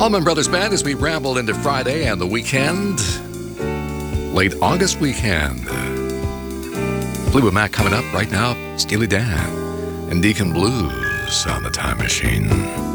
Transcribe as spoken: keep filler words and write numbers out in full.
Allman Brothers Band as we ramble into Friday and the weekend. Late August weekend. Fleetwood Mac coming up right now. Steely Dan and Deacon Blues on the Time Machine.